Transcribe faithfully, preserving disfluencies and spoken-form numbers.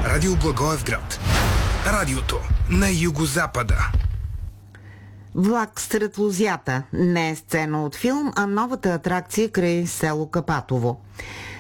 Радио Благоевград. Радиото на югозапада. Влак сред лозята не е сцена от филм, а новата атракция край село Капатово.